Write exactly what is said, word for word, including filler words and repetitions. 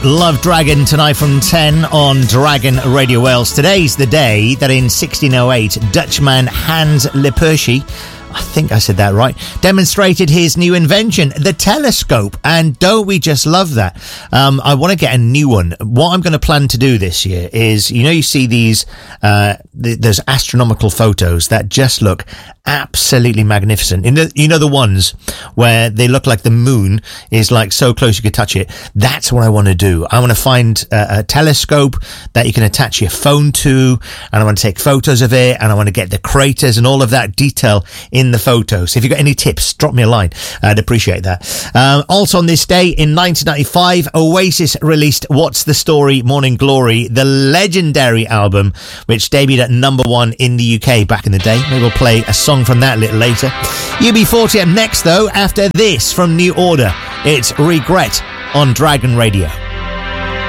Love Dragon tonight from ten on Dragon Radio Wales. Today's the day that in sixteen oh eight, Dutchman Hans Lippershey, I think I said that right, demonstrated his new invention, the telescope. And don't we just love that? Um, I want to get a new one. What I'm going to plan to do this year is, you know, you see these, uh, th- there's astronomical photos that just look absolutely magnificent. You know, you know, the ones where they look like the moon is like so close you could touch it. That's what I want to do. I want to find a, a telescope that you can attach your phone to, and I want to take photos of it, and I want to get the craters and all of that detail in the photos. So if you've got any tips, drop me a line. I'd appreciate that. Um, also on this day in nineteen ninety-five, Oasis released What's the Story? Morning Glory, the legendary album, which debuted at number one in the U K back in the day. Maybe we'll play a song from that a little later. U B forty up next, though, after this from New Order. It's Regret on Dragon Radio.